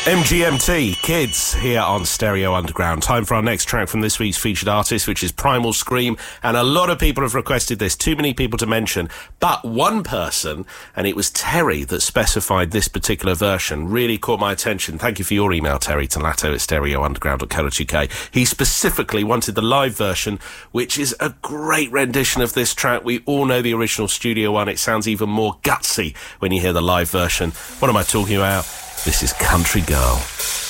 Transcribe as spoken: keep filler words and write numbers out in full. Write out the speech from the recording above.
M G M T, Kids, here on Stereo Underground. Time for our next track from this week's featured artist, which is Primal Scream. And a lot of people have requested this, too many people to mention. But one person, and it was Terry that specified this particular version, really caught my attention. Thank you for your email, Terry, to latto at stereo underground dot co dot U K. He specifically wanted the live version, which is a great rendition of this track. We all know the original studio one. It sounds even more gutsy when you hear the live version. What am I talking about? This is Country Girl.